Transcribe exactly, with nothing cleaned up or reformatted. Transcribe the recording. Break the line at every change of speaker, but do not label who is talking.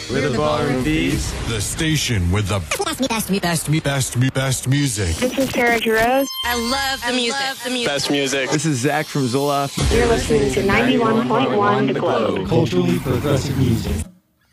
We're the Bar and Thieves.
The station with the best, best, best, best, best, best music.
This is Sarah Giroux.
I love the music. Love the music.
Best music.
This is Zach from Zoloft.
You're listening to ninety-one point one The Globe.
Culturally progressive music.